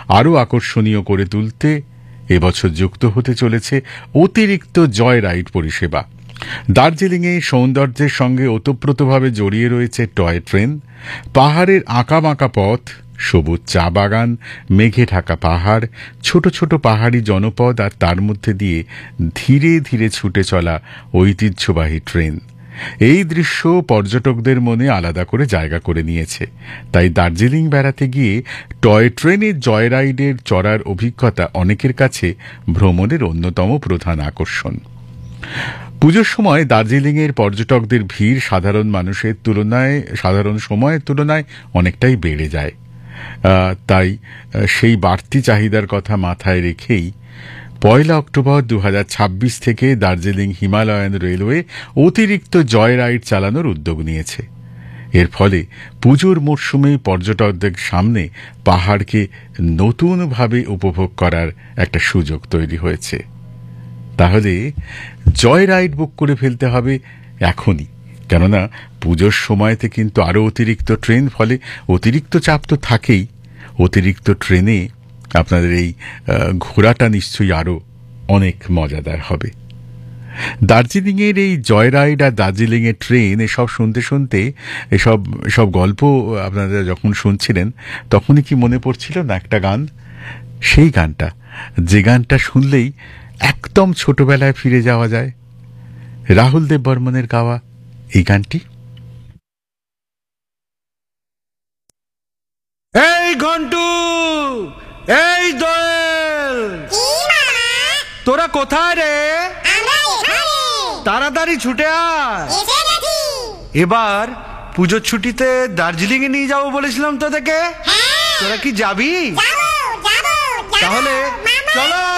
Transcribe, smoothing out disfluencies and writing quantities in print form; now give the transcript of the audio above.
আরও আকর্ষণীয় করে তুলতে এবছর যুক্ত হতে চলেছে অতিরিক্ত জয় রাইড পরিষেবা। দার্জিলিংয়ে সৌন্দর্যের সঙ্গে ওতপ্রোতভাবে জড়িয়ে রয়েছে টয় ট্রেন। পাহাড়ের আঁকাবাঁকা পথ, সবুজ চা বাগান, মেঘে ঢাকা পাহাড়, ছোট ছোট পাহাড়ি জনপদ, আর তার মধ্যে দিয়ে ধীরে ধীরে ছুটে চলা ঐতিহ্যবাহী ট্রেন। এই দৃশ্য পর্যটকদের মনে আলাদা করে জায়গা করে নিয়েছে। তাই দার্জিলিং বেড়াতে গিয়ে টয় ট্রেনের জয় রাইডের চড়ার অভিজ্ঞতা অনেকের কাছে ভ্রমণের অন্যতম প্রধান আকর্ষণ। পুজোর সময় দার্জিলিংয়ের পর্যটকদের ভিড় সাধারণ সময়ের তুলনায় অনেকটাই বেড়ে যায়। তাই সেই বাড়তি চাহিদার কথা মাথায় রেখেই 1 অক্টোবর 2026 থেকে দার্জিলিং হিমালয়ান রেলওয়ে অতিরিক্ত জয় রাইড চালানোর উদ্যোগ নিয়েছে। এর ফলে পুজোর মরশুমে পর্যটকদের সামনে পাহাড়কে নতুনভাবে উপভোগ করার একটা সুযোগ তৈরি হয়েছে। তাহলে জয় রাইড বুক করে ফেলতে হবে এখনই, কেননা পুজোর সময়তে কিন্তু আরও অতিরিক্ত ট্রেন, ফলে অতিরিক্ত চাপ তো থাকেই। অতিরিক্ত ট্রেনে আপনাদের এই ঘোরাটা নিশ্চয়ই আরও অনেক মজাদার হবে। দার্জিলিংয়ের এই জয় রাইড আর দার্জিলিংয়ের ট্রেন এসব শুনতে শুনতে এসব গল্প আপনারা যখন শুনছিলেন তখনই কি মনে পড়ছিল না একটা গান? সেই গানটা, যে গানটা শুনলেই একদম ছোটবেলায় ফিরে যাওয়া যায়, রাহুল দেব বর্মনের গাওয়া এই গানটি। এই ঘন্টু, এই দোয়েল, তোরা কোথায় রে? তাড়াতাড়ি ছুটে আয়। এবার পুজোর ছুটিতে দার্জিলিং এ নিয়ে যাবো বলেছিলাম তোদেরকে, তোরা কি যাবি? তাহলে চলো।